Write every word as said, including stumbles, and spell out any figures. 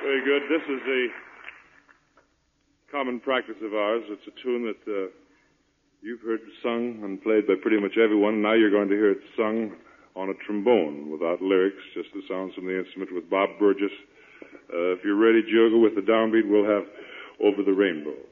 Very good. This is a common practice of ours. It's a tune that uh, you've heard sung and played by pretty much everyone. Now you're going to hear it sung on a trombone without lyrics, just the sounds from the instrument with Bob Burgess. Uh, if you're ready, Diogo, with the downbeat, we'll have Over the Rainbow.